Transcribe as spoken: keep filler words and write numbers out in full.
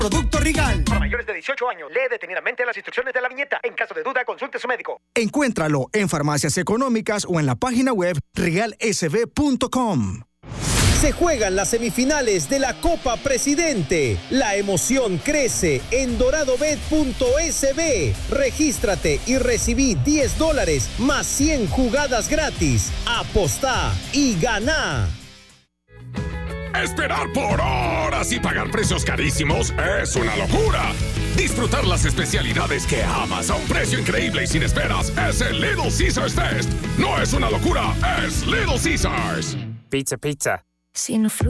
Producto Regal. Para mayores de dieciocho años, lee detenidamente las instrucciones de la viñeta. En caso de duda, consulte a su médico. Encuéntralo en farmacias económicas o en la página web regal s b punto com. Se juegan las semifinales de la Copa Presidente. La emoción crece en doradobet punto s b. Regístrate y recibí diez dólares más cien jugadas gratis. Apostá y ganá. Esperar por horas y pagar precios carísimos es una locura. Disfrutar las especialidades que amas a un precio increíble y sin esperas es el Little Caesars Fest. No es una locura, es Little Caesars. Pizza, pizza. Sin